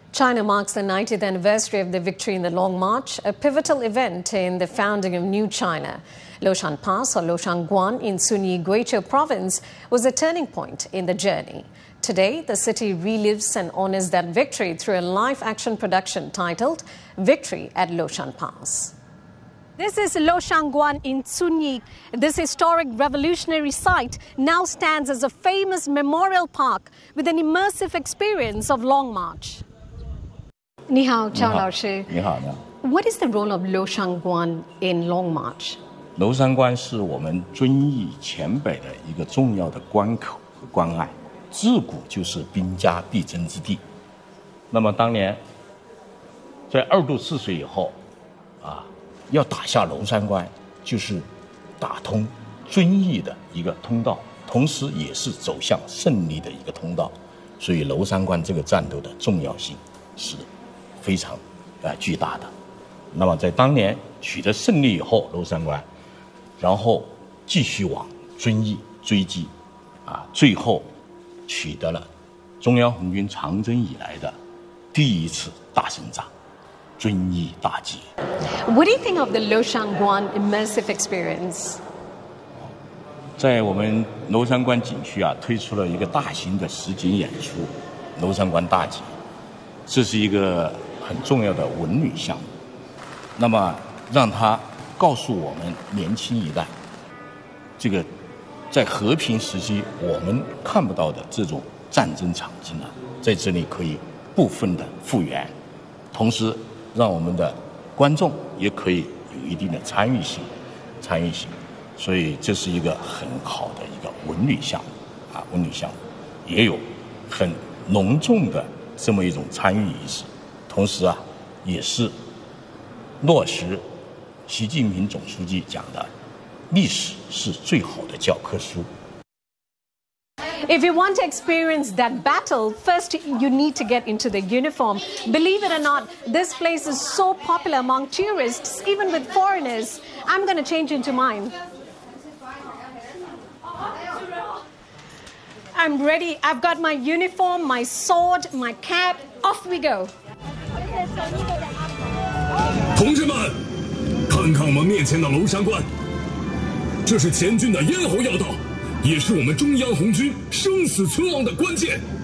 China marks the 90th anniversary of the victory in the Long March, a pivotal event in the founding of New China. Loshan Pass, or Loshangguan, in Sunyi Guizhou province, was a turning point in the journey. Today, the city relives and honors that victory through a live-action production titled Victory at Loshan Pass. This is Loshangguan in Sunyi. This historic revolutionary site now stands as a famous memorial park with an immersive experience of Long March. 你好，赵老师。 你好，你好。 What is the role of Loshangguan in Long March? 娄山关是我们遵义黔北的一个重要的关口和关隘，自古就是兵家必争之地。那么当年在2度治水以后，要打下娄山关，就是打通遵义的一个通道，同时也是走向胜利的一个通道。所以娄山关这个战斗的重要性是非常巨大的。那么在当年取得胜利以后，娄山关，然后继续往遵义追击，最后取得了中央红军长征以来的第一次大胜仗——遵义大捷。 What do you think of the Loshangguan immersive experience? 在我们娄山关景区推出了一个大型的实景演出《娄山关大捷》，这是一个很重要的文旅项目。那么让它告诉我们年轻一代，这个在和平时期我们看不到的这种战争场景在这里可以部分的复原，同时让我们的观众也可以有一定的参与性。所以这是一个很好的一个文旅项目文旅项目也有很隆重的这么一种参与仪式，同时也是落实习近平总书记讲的历史是最好的教科书。 If you want to experience that battle, first you need to get into the uniform. Believe it or not, this place is so popular among tourists, even with foreigners. I'm going to change into mine. I'm ready. I've got my uniform, my sword, my cap. Off we go. 同志们，看看我们面前的娄山关，这是黔军的咽喉要道，也是我们中央红军生死存亡的关键。